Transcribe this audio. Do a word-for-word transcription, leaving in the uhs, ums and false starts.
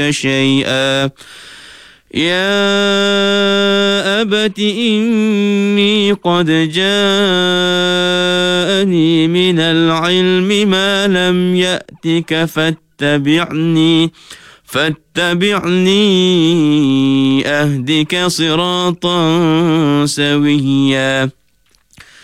شيئا يا أبت إني قد جاءني من العلم ما لم يأتك فاتبعني فاتبعني أهدك صراطا سويا.